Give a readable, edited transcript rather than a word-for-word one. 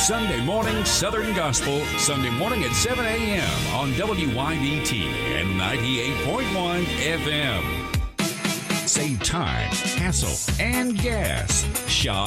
Sunday Morning Southern Gospel, Sunday morning at 7 a.m. on WYDT and 98.1 FM. Save time, hassle, and gas. Shop